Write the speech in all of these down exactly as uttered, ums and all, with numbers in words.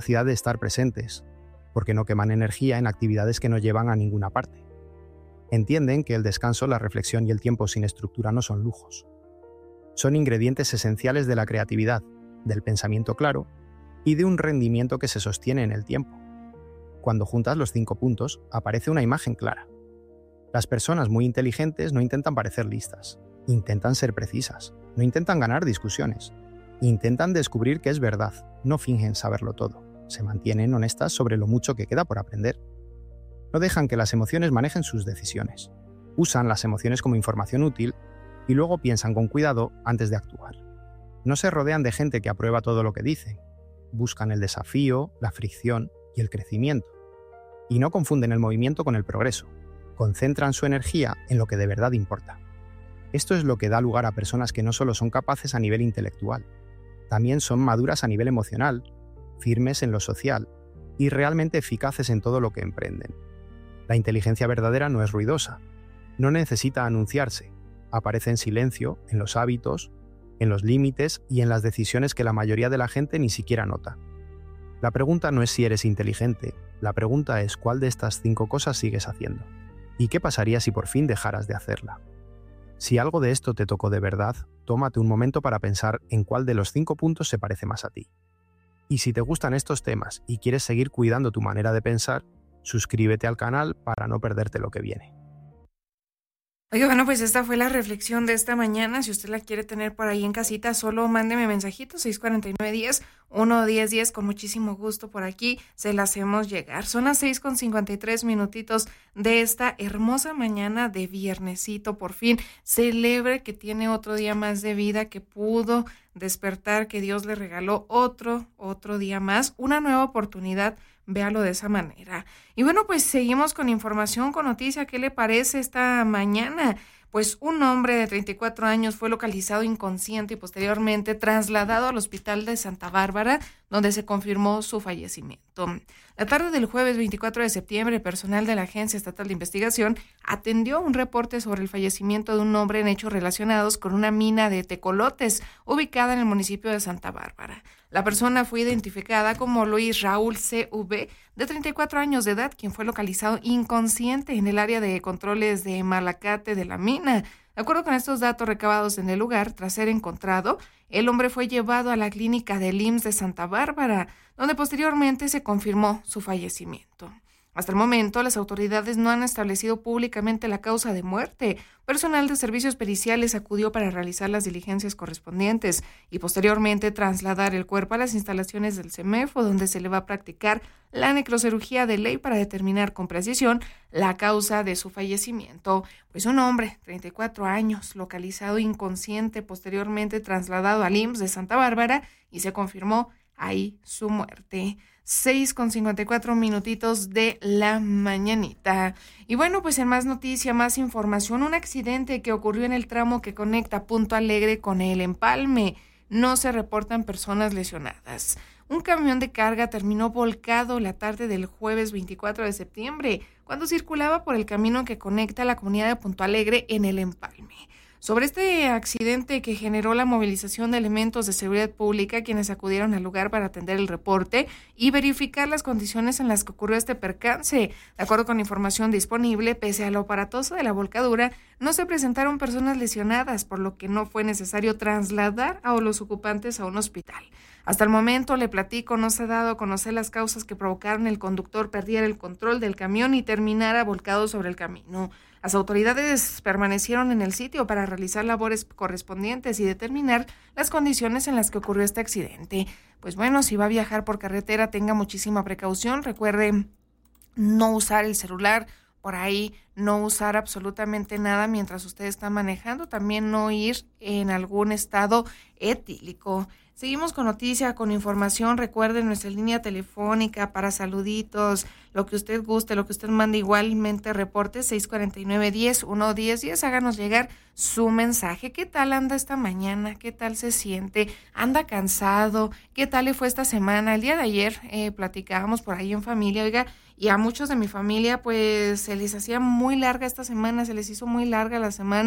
capacidad de estar presentes, porque no queman energía en actividades que no llevan a ninguna parte. Entienden que el descanso, la reflexión y el tiempo sin estructura no son lujos. Son ingredientes esenciales de la creatividad, del pensamiento claro y de un rendimiento que se sostiene en el tiempo. Cuando juntas los cinco puntos, aparece una imagen clara. Las personas muy inteligentes no intentan parecer listas, intentan ser precisas, no intentan ganar discusiones, intentan descubrir qué es verdad, no fingen saberlo todo, se mantienen honestas sobre lo mucho que queda por aprender. No dejan que las emociones manejen sus decisiones, usan las emociones como información útil y luego piensan con cuidado antes de actuar. No se rodean de gente que aprueba todo lo que dicen, buscan el desafío, la fricción y el crecimiento. Y no confunden el movimiento con el progreso, concentran su energía en lo que de verdad importa. Esto es lo que da lugar a personas que no solo son capaces a nivel intelectual, también son maduras a nivel emocional, firmes en lo social y realmente eficaces en todo lo que emprenden. La inteligencia verdadera no es ruidosa, no necesita anunciarse, aparece en silencio, en los hábitos, en los límites y en las decisiones que la mayoría de la gente ni siquiera nota. La pregunta no es si eres inteligente, la pregunta es cuál de estas cinco cosas sigues haciendo. ¿Y qué pasaría si por fin dejaras de hacerla? Si algo de esto te tocó de verdad, tómate un momento para pensar en cuál de los cinco puntos se parece más a ti. Y si te gustan estos temas y quieres seguir cuidando tu manera de pensar, suscríbete al canal para no perderte lo que viene. Oye, bueno, pues esta fue la reflexión de esta mañana. Si usted la quiere tener por ahí en casita, solo mándeme mensajito seis cuatro nueve, diez, uno, diez, diez, con muchísimo gusto por aquí se la hacemos llegar. Son las seis con cincuenta y tres minutitos de esta hermosa mañana de viernesito. Por fin celebre que tiene otro día más de vida, que pudo despertar, que Dios le regaló otro, otro día más, una nueva oportunidad. Véalo de esa manera. Y bueno, pues seguimos con información, con noticia. ¿Qué le parece esta mañana? Pues un hombre de treinta y cuatro años fue localizado inconsciente y posteriormente trasladado al hospital de Santa Bárbara, donde se confirmó su fallecimiento. La tarde del jueves veinticuatro de septiembre, el personal de la Agencia Estatal de Investigación atendió un reporte sobre el fallecimiento de un hombre en hechos relacionados con una mina de tecolotes ubicada en el municipio de Santa Bárbara. La persona fue identificada como Luis Raúl C V, de treinta y cuatro años de edad, quien fue localizado inconsciente en el área de controles de Malacate de la mina. De acuerdo con estos datos recabados en el lugar, tras ser encontrado, el hombre fue llevado a la clínica del I M S S de Santa Bárbara, donde posteriormente se confirmó su fallecimiento. Hasta el momento, las autoridades no han establecido públicamente la causa de muerte. Personal de servicios periciales acudió para realizar las diligencias correspondientes y posteriormente trasladar el cuerpo a las instalaciones del CEMEFO, donde se le va a practicar la necrocirugía de ley para determinar con precisión la causa de su fallecimiento. Pues un hombre, treinta y cuatro años, localizado inconsciente, posteriormente trasladado al I M S S de Santa Bárbara y se confirmó ahí su muerte. seis con cincuenta y cuatro minutitos de la mañanita. Y bueno, pues en más noticia, más información, un accidente que ocurrió en el tramo que conecta Punto Alegre con El Empalme. No se reportan personas lesionadas. Un camión de carga terminó volcado la tarde del jueves veinticuatro de septiembre, cuando circulaba por el camino que conecta la comunidad de Punto Alegre en El Empalme. Sobre este accidente que generó la movilización de elementos de seguridad pública, quienes acudieron al lugar para atender el reporte y verificar las condiciones en las que ocurrió este percance. De acuerdo con información disponible, pese a lo aparatoso de la volcadura, no se presentaron personas lesionadas, por lo que no fue necesario trasladar a los ocupantes a un hospital. Hasta el momento, le platico, no se ha dado a conocer las causas que provocaron el conductor perdiera el control del camión y terminara volcado sobre el camino. Las autoridades permanecieron en el sitio para realizar labores correspondientes y determinar las condiciones en las que ocurrió este accidente. Pues bueno, si va a viajar por carretera, tenga muchísima precaución. Recuerde no usar el celular por ahí, no usar absolutamente nada mientras usted está manejando. También no ir en algún estado etílico. Seguimos con noticia, con información. Recuerden nuestra línea telefónica para saluditos, lo que usted guste, lo que usted mande, igualmente reporte seis cuatro nueve, diez, uno, diez, diez. Háganos llegar su mensaje. ¿Qué tal anda esta mañana? ¿Qué tal se siente? ¿Anda cansado? ¿Qué tal le fue esta semana? El día de ayer eh, platicábamos por ahí en familia, oiga, y a muchos de mi familia pues se les hacía muy larga esta semana, se les hizo muy larga la semana.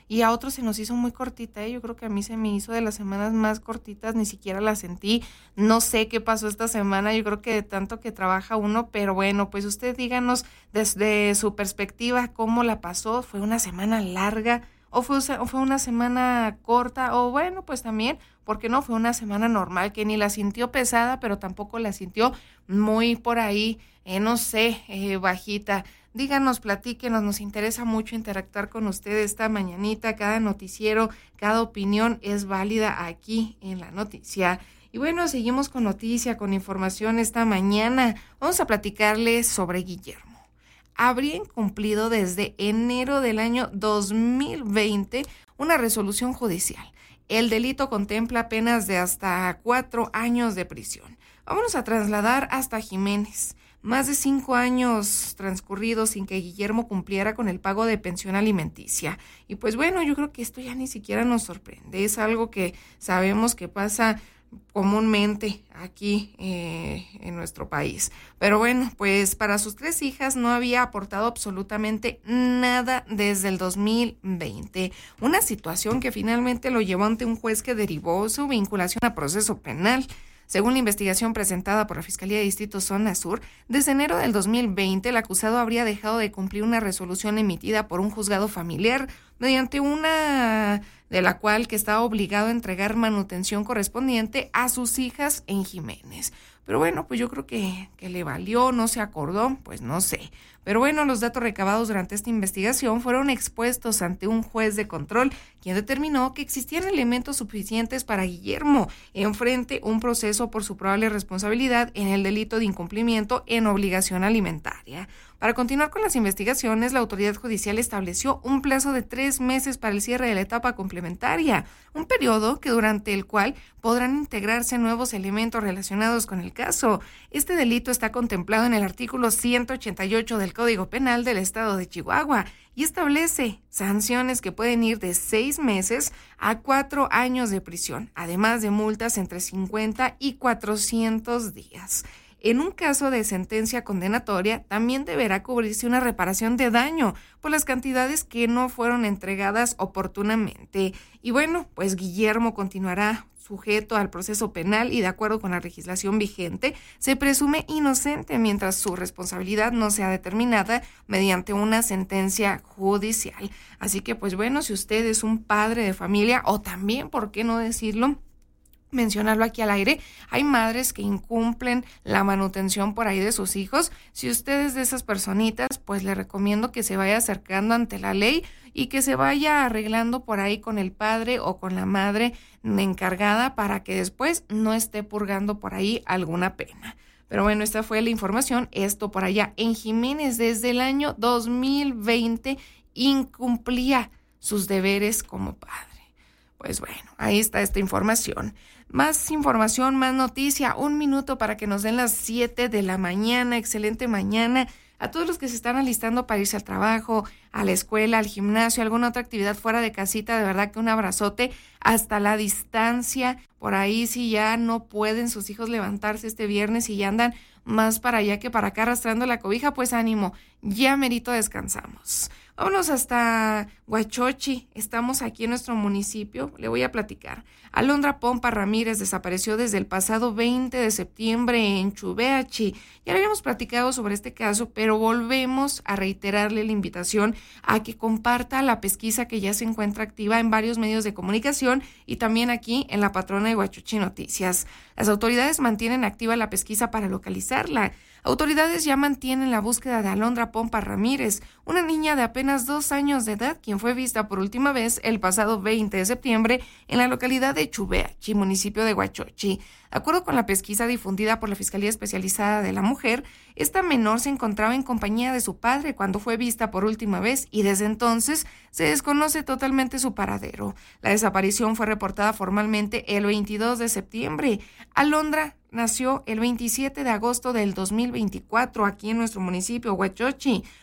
y a otros se nos hizo muy cortita, ¿eh? Yo creo que a mí se me hizo de las semanas más cortitas, ni siquiera la sentí. No sé qué pasó esta semana, yo creo que de tanto que trabaja uno, pero bueno, pues usted díganos desde su perspectiva cómo la pasó. ¿Fue una semana larga o fue, o fue una semana corta? O bueno, pues también, porque no fue una semana normal, que ni la sintió pesada, pero tampoco la sintió muy por ahí, eh, no sé, eh, bajita. Díganos, platíquenos, nos interesa mucho interactuar con ustedes esta mañanita. Cada noticiero, cada opinión es válida aquí en la noticia. Y bueno, seguimos con noticia, con información esta mañana. Vamos a platicarles sobre Guillermo. Habría incumplido desde enero del año dos mil veinte una resolución judicial. El delito contempla penas de hasta cuatro años de prisión. Vámonos a trasladar hasta Jiménez. Más de cinco años transcurridos sin que Guillermo cumpliera con el pago de pensión alimenticia. Y pues bueno, yo creo que esto ya ni siquiera nos sorprende. Es algo que sabemos que pasa comúnmente aquí eh, en nuestro país. Pero bueno, pues para sus tres hijas no había aportado absolutamente nada desde el dos mil veinte. Una situación que finalmente lo llevó ante un juez que derivó su vinculación a proceso penal. Según la investigación presentada por la Fiscalía de Distrito Zona Sur, desde enero del dos mil veinte el acusado habría dejado de cumplir una resolución emitida por un juzgado familiar, mediante una de la cual que estaba obligado a entregar manutención correspondiente a sus hijas en Jiménez. Pero bueno, pues yo creo que, que le valió, no se acordó, pues no sé. Pero bueno, los datos recabados durante esta investigación fueron expuestos ante un juez de control, quien determinó que existían elementos suficientes para Guillermo enfrente un proceso por su probable responsabilidad en el delito de incumplimiento en obligación alimentaria. Para continuar con las investigaciones, la autoridad judicial estableció un plazo de tres meses para el cierre de la etapa complementaria, un periodo que durante el cual podrán integrarse nuevos elementos relacionados con el caso. Este delito está contemplado en el artículo ciento ochenta y ocho del Código Penal del Estado de Chihuahua y establece sanciones que pueden ir de seis meses a cuatro años de prisión, además de multas entre cincuenta y cuatrocientos días. En un caso de sentencia condenatoria, también deberá cubrirse una reparación de daño por las cantidades que no fueron entregadas oportunamente. Y bueno, pues Guillermo continuará sujeto al proceso penal y de acuerdo con la legislación vigente, se presume inocente mientras su responsabilidad no sea determinada mediante una sentencia judicial. Así que pues bueno, si usted es un padre de familia o también, ¿por qué no decirlo?, mencionarlo aquí al aire, hay madres que incumplen la manutención por ahí de sus hijos. Si usted es de esas personitas, pues le recomiendo que se vaya acercando ante la ley y que se vaya arreglando por ahí con el padre o con la madre encargada para que después no esté purgando por ahí alguna pena. Pero bueno, esta fue la información. Esto por allá en Jiménez desde el año dos mil veinte incumplía sus deberes como padre. Pues bueno, ahí está esta información. Más información, más noticia. Un minuto para que nos den las siete de la mañana. Excelente mañana. A todos los que se están alistando para irse al trabajo, a la escuela, al gimnasio, alguna otra actividad fuera de casita, de verdad que un abrazote hasta la distancia. Por ahí si ya no pueden sus hijos levantarse este viernes y ya andan más para allá que para acá arrastrando la cobija, pues ánimo, ya merito descansamos. Vámonos hasta Huachochi, estamos aquí en nuestro municipio, le voy a platicar. Alondra Pompa Ramírez desapareció desde el pasado veinte de septiembre en Chubeachi. Ya le habíamos platicado sobre este caso, pero volvemos a reiterarle la invitación a que comparta la pesquisa que ya se encuentra activa en varios medios de comunicación y también aquí en la patrona de Huachochi Noticias. Las autoridades mantienen activa la pesquisa para localizarla. Autoridades ya mantienen la búsqueda de Alondra Pompa Ramírez, una niña de apenas dos años de edad, quien fue vista por última vez el pasado veinte de septiembre en la localidad de Chubeachi, municipio de Huachochi. De acuerdo con la pesquisa difundida por la Fiscalía Especializada de la Mujer, esta menor se encontraba en compañía de su padre cuando fue vista por última vez y desde entonces se desconoce totalmente su paradero. La desaparición fue reportada formalmente el veintidós de septiembre. Alondra nació el veintisiete de agosto del dos mil veinticuatro aquí en nuestro municipio, Huachochi.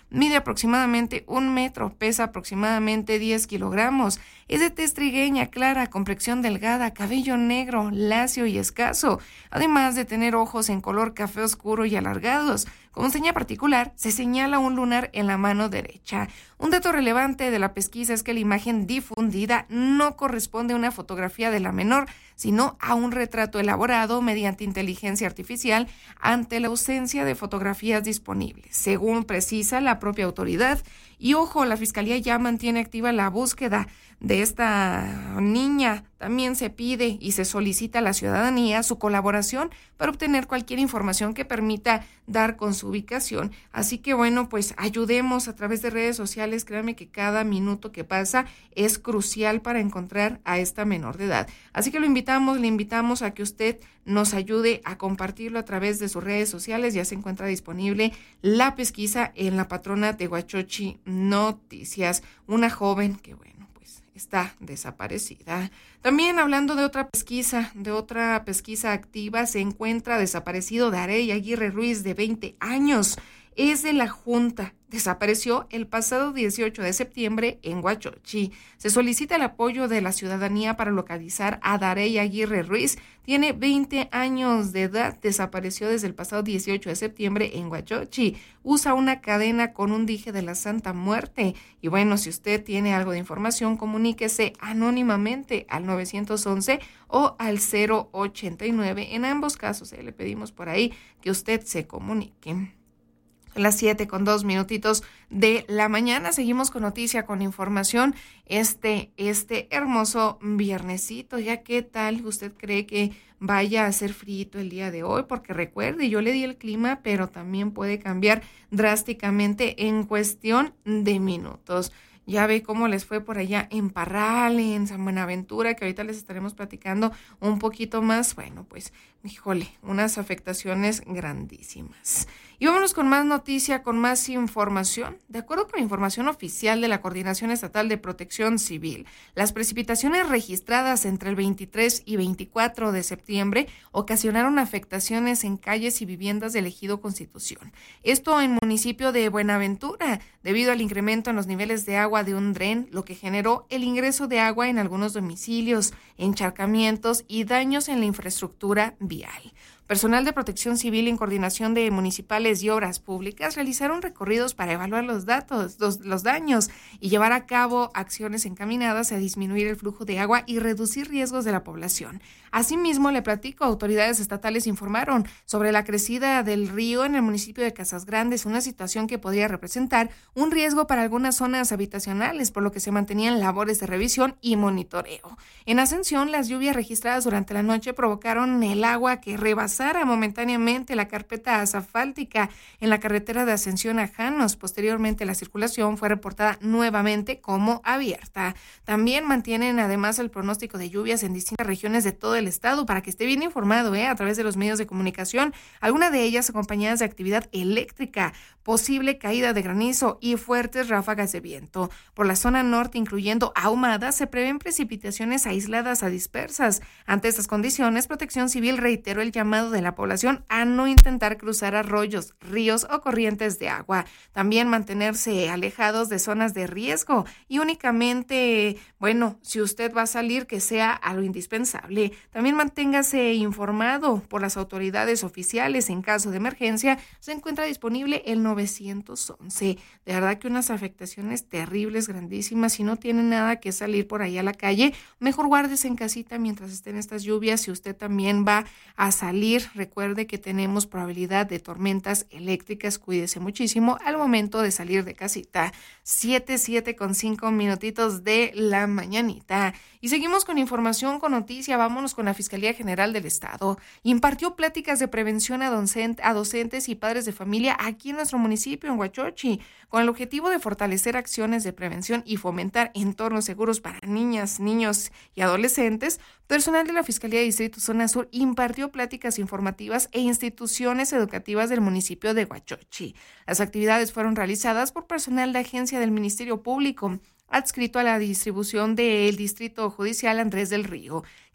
mide aproximadamente un metro, pesa aproximadamente diez kilogramos, es de tez trigueña clara, complexión delgada, cabello negro, lacio y escaso, además de tener ojos en color café oscuro y alargados. Como seña particular, se señala un lunar en la mano derecha. Un dato relevante de la pesquisa es que la imagen difundida no corresponde a una fotografía de la menor, sino a un retrato elaborado mediante inteligencia artificial ante la ausencia de fotografías disponibles, según precisa la propia autoridad. Y ojo, la Fiscalía ya mantiene activa la búsqueda de esta niña. También se pide y se solicita a la ciudadanía su colaboración para obtener cualquier información que permita dar con su ubicación. Así que bueno, pues ayudemos a través de redes sociales. Créanme que cada minuto que pasa es crucial para encontrar a esta menor de edad. Así que lo invitamos, le invitamos a que usted nos ayude a compartirlo a través de sus redes sociales. Ya se encuentra disponible la pesquisa en la patrona de Huachochi Noticias. Una joven que bueno, está desaparecida. También hablando de otra pesquisa, de otra pesquisa activa, se encuentra desaparecido Darey Aguirre Ruiz, de veinte años. Es de la Junta. Desapareció el pasado dieciocho de septiembre en Huachochi. Se solicita el apoyo de la ciudadanía para localizar a Darey Aguirre Ruiz. Tiene veinte años de edad. Desapareció desde el pasado dieciocho de septiembre en Huachochi. Usa una cadena con un dije de la Santa Muerte. Y bueno, si usted tiene algo de información, comuníquese anónimamente al nueve once o al cero ochenta y nueve. En ambos casos, eh, le pedimos por ahí que usted se comunique. Las siete con dos minutitos de la mañana. Seguimos con noticia, con información. Este, este hermoso viernesito. ¿Ya qué tal usted cree que vaya a hacer frío el día de hoy? Porque recuerde, yo le di el clima, pero también puede cambiar drásticamente en cuestión de minutos. Ya ve cómo les fue por allá en Parral, en San Buenaventura, que ahorita les estaremos platicando un poquito más. Bueno, pues, híjole, unas afectaciones grandísimas. Y vámonos con más noticia, con más información. De acuerdo con la información oficial de la Coordinación Estatal de Protección Civil, las precipitaciones registradas entre el veintitrés y veinticuatro de septiembre ocasionaron afectaciones en calles y viviendas del Ejido Constitución. Esto en municipio de Buenaventura, debido al incremento en los niveles de agua de un dren, lo que generó el ingreso de agua en algunos domicilios, encharcamientos y daños en la infraestructura vial. Personal de Protección Civil en coordinación de municipales y obras públicas realizaron recorridos para evaluar los datos, los, los daños y llevar a cabo acciones encaminadas a disminuir el flujo de agua y reducir riesgos de la población. Asimismo, le platico, autoridades estatales informaron sobre la crecida del río en el municipio de Casas Grandes, una situación que podría representar un riesgo para algunas zonas habitacionales, por lo que se mantenían labores de revisión y monitoreo. En Ascensión, las lluvias registradas durante la noche provocaron el agua que rebasó momentáneamente la carpeta asfáltica en la carretera de Ascensión a Janos. Posteriormente, la circulación fue reportada nuevamente como abierta. También mantienen además el pronóstico de lluvias en distintas regiones de todo el estado para que esté bien informado eh, a través de los medios de comunicación, algunas de ellas acompañadas de actividad eléctrica, posible caída de granizo y fuertes ráfagas de viento. Por la zona norte, incluyendo Ahumada, se prevén precipitaciones aisladas a dispersas. Ante estas condiciones, Protección Civil reiteró el llamado de la población a no intentar cruzar arroyos, ríos o corrientes de agua. También mantenerse alejados de zonas de riesgo y únicamente, bueno, si usted va a salir, que sea a lo indispensable. También manténgase informado por las autoridades oficiales. En caso de emergencia, se encuentra disponible el nueve once. De verdad que unas afectaciones terribles, grandísimas. Si no tiene nada que salir por ahí a la calle, mejor guárdese en casita mientras estén estas lluvias. Si usted también va a salir, recuerde que tenemos probabilidad de tormentas eléctricas. Cuídese muchísimo al momento de salir de casita. siete, siete con cinco minutitos de la mañanita. Y seguimos con información, con noticia. Vámonos con la Fiscalía General del Estado. Impartió pláticas de prevención a, docent- a docentes y padres de familia aquí en nuestro municipio, en Huachochi, con el objetivo de fortalecer acciones de prevención y fomentar entornos seguros para niñas, niños y adolescentes. Personal de la Fiscalía de Distrito Zona Sur impartió pláticas informativas e instituciones educativas del municipio de Huachochi. Las actividades fueron realizadas por personal de agencia del Ministerio Público, adscrito a la distribución del Distrito Judicial Andrés del Río,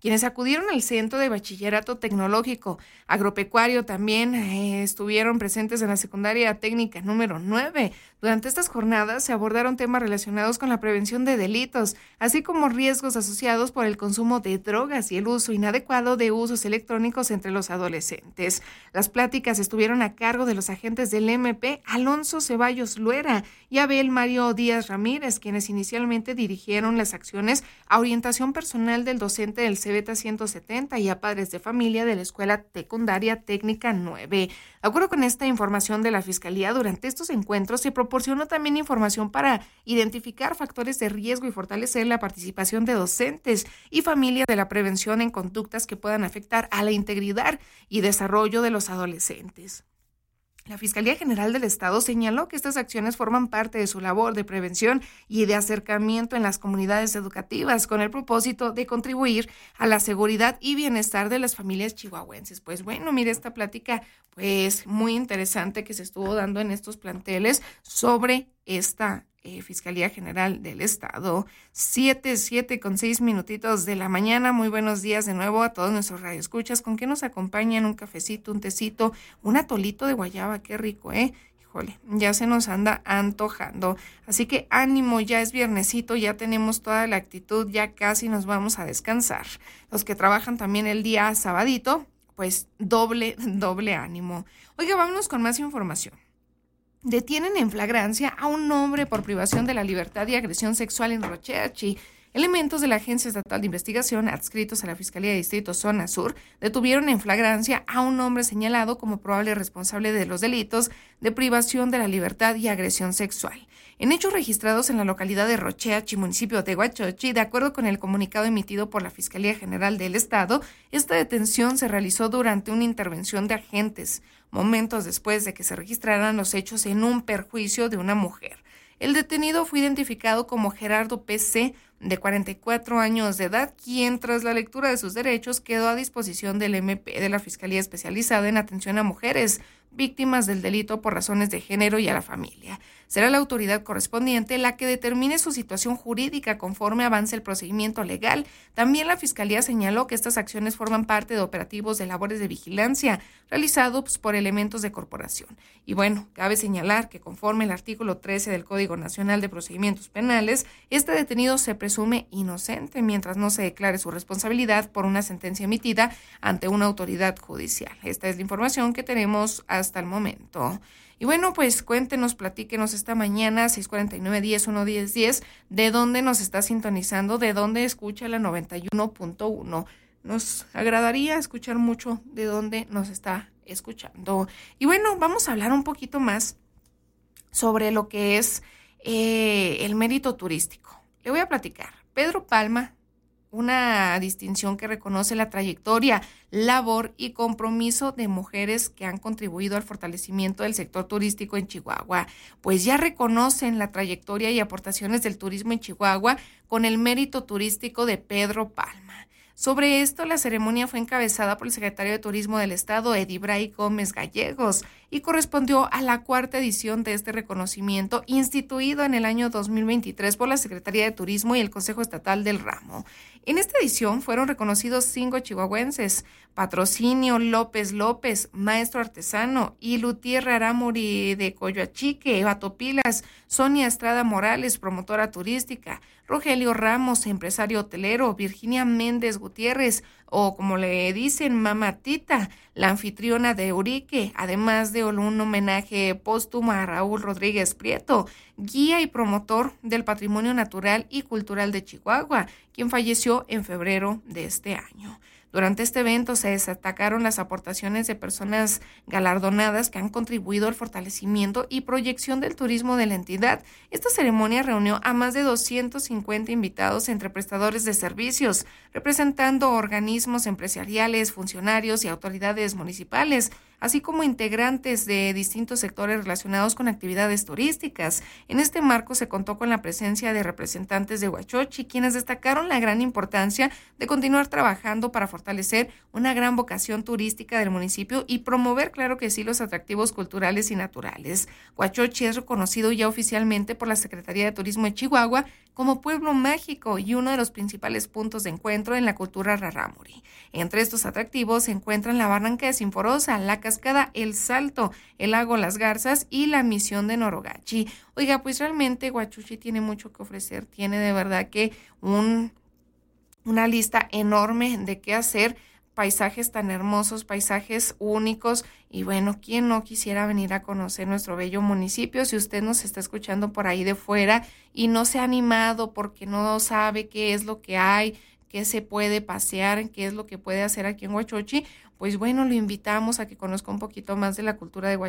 quienes acudieron al Centro de Bachillerato Tecnológico Agropecuario también eh, estuvieron presentes en la secundaria técnica número nueve. Durante estas jornadas se abordaron temas relacionados con la prevención de delitos, así como riesgos asociados por el consumo de drogas y el uso inadecuado de usos electrónicos entre los adolescentes. Las pláticas estuvieron a cargo de los agentes del M P, Alonso Ceballos Luera y Abel Mario Díaz Ramírez, quienes inicialmente dirigieron las acciones a orientación personal del docente del Cebeta ciento setenta y a padres de familia de la Escuela Secundaria Técnica nueve. De acuerdo con esta información de la Fiscalía, durante estos encuentros se proporcionó también información para identificar factores de riesgo y fortalecer la participación de docentes y familias de la prevención en conductas que puedan afectar a la integridad y desarrollo de los adolescentes. La Fiscalía General del Estado señaló que estas acciones forman parte de su labor de prevención y de acercamiento en las comunidades educativas con el propósito de contribuir a la seguridad y bienestar de las familias chihuahuenses. Pues bueno, mire esta plática pues muy interesante que se estuvo dando en estos planteles sobre esta Eh, Fiscalía General del Estado. Siete, siete con seis minutitos de la mañana. Muy buenos días de nuevo a todos nuestros radioescuchas. ¿Con qué nos acompañan? Un cafecito, un tecito, un atolito de guayaba. Qué rico, ¿eh? Híjole, ya se nos anda antojando. Así que ánimo, ya es viernesito, ya tenemos toda la actitud, ya casi nos vamos a descansar. Los que trabajan también el día sabadito, pues doble, doble ánimo. Oiga, vámonos con más información. Detienen en flagrancia a un hombre por privación de la libertad y agresión sexual en Rocheachi. Elementos de la Agencia Estatal de Investigación, adscritos a la Fiscalía de Distrito Zona Sur, detuvieron en flagrancia a un hombre señalado como probable responsable de los delitos de privación de la libertad y agresión sexual. En hechos registrados en la localidad de Rocheachi, municipio de Huachochi, de acuerdo con el comunicado emitido por la Fiscalía General del Estado, esta detención se realizó durante una intervención de agentes, momentos después de que se registraran los hechos en un perjuicio de una mujer. El detenido fue identificado como Gerardo P C, de cuarenta y cuatro años de edad, quien tras la lectura de sus derechos quedó a disposición del M P de la Fiscalía Especializada en Atención a Mujeres víctimas del delito por razones de género y a la familia. Será la autoridad correspondiente la que determine su situación jurídica conforme avance el procedimiento legal. También la Fiscalía señaló que estas acciones forman parte de operativos de labores de vigilancia realizados por elementos de corporación. Y bueno, cabe señalar que conforme el artículo trece del Código Nacional de Procedimientos Penales, este detenido se presume inocente mientras no se declare su responsabilidad por una sentencia emitida ante una autoridad judicial. Esta es la información que tenemos hasta el momento. Y bueno, pues cuéntenos, platíquenos esta mañana, seis cuarenta y nueve, diez, uno, diez, diez, de dónde nos está sintonizando, de dónde escucha la noventa y uno punto uno. Nos agradaría escuchar mucho de dónde nos está escuchando. Y bueno, vamos a hablar un poquito más sobre lo que es eh, el mérito turístico. Le voy a platicar. Pedro Palma, una distinción que reconoce la trayectoria, labor y compromiso de mujeres que han contribuido al fortalecimiento del sector turístico en Chihuahua, pues ya reconocen la trayectoria y aportaciones del turismo en Chihuahua con el mérito turístico de Pedro Palma. Sobre esto, la ceremonia fue encabezada por el secretario de Turismo del Estado, Edibray Gómez Gallegos, y correspondió a la cuarta edición de este reconocimiento instituido en el año dos mil veintitrés por la Secretaría de Turismo y el Consejo Estatal del Ramo. En esta edición fueron reconocidos cinco chihuahuenses: Patrocinio López López, maestro artesano, y Lutier Aramuri de Coyoachique, Batopilas, Sonia Estrada Morales, promotora turística, Rogelio Ramos, empresario hotelero, Virginia Méndez Gutiérrez, o como le dicen, Mamatita, la anfitriona de Eurique, además de un homenaje póstumo a Raúl Rodríguez Prieto, guía y promotor del patrimonio natural y cultural de Chihuahua, quien falleció en febrero de este año. Durante este evento se destacaron las aportaciones de personas galardonadas que han contribuido al fortalecimiento y proyección del turismo de la entidad. Esta ceremonia reunió a más de doscientos cincuenta invitados entre prestadores de servicios, representando organismos empresariales, funcionarios y autoridades municipales, así como integrantes de distintos sectores relacionados con actividades turísticas. En este marco se contó con la presencia de representantes de Huachochi, quienes destacaron la gran importancia de continuar trabajando para fortalecer una gran vocación turística del municipio y promover, claro que sí, los atractivos culturales y naturales. Huachochi es reconocido ya oficialmente por la Secretaría de Turismo de Chihuahua como pueblo mágico y uno de los principales puntos de encuentro en la cultura rarámuri. Entre estos atractivos se encuentran la Barranca de Sinforosa, la cascada El Salto, el lago Las Garzas y la misión de Norogachi. Oiga, pues realmente Huachochi tiene mucho que ofrecer, tiene de verdad que un, una lista enorme de qué hacer, paisajes tan hermosos, paisajes únicos, y bueno, ¿quién no quisiera venir a conocer nuestro bello municipio? Si usted nos está escuchando por ahí de fuera y no se ha animado porque no sabe qué es lo que hay, qué se puede pasear, qué es lo que puede hacer aquí en Huachochi, pues bueno, lo invitamos a que conozca un poquito más de la cultura de Huachochi.